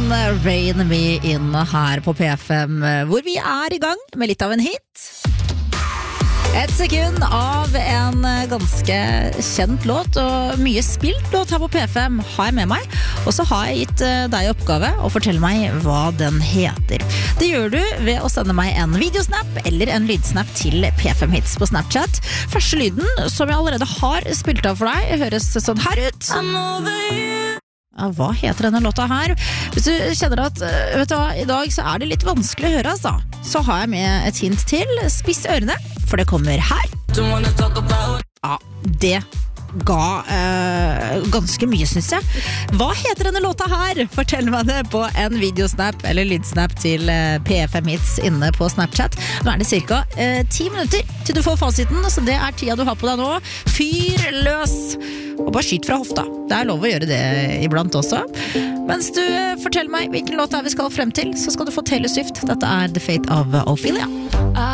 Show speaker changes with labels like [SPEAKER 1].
[SPEAKER 1] Rain Me In her på P5, hvor vi I gang med litt av en hit. Et sekund av en ganske kjent låt og mye spilt låt her på P5 har jeg med meg, og så har jeg gitt deg oppgave å fortelle meg hva den heter. Det gjør du ved å sende meg en videosnap eller en lydsnap til P5 Hits på Snapchat. Første lyden, som jeg allerede har spilt av for deg, høres sånn her ut. Ja, hva heter denne låta her? Hvis du kjenner at, vet du hva, i dag så det litt vanskelig å høre, altså, så har jeg med et hint til. Spiss ørene, for det kommer her. Ja, det ga ganske mye, synes jeg. Hva heter denne låta her? Fortell meg det på en videosnap eller lydsnap til P5 Hits inne på Snapchat. Nå det cirka 10 minutter til du får fasiten, så det tida du har på deg nå. Fyr løs! Og bare skyt fra hofta. Det lov å gjøre det iblant også. Mens du forteller meg hvilken låt vi skal frem til, så skal du få Taylor Swift. Dette The Fate of Ophelia.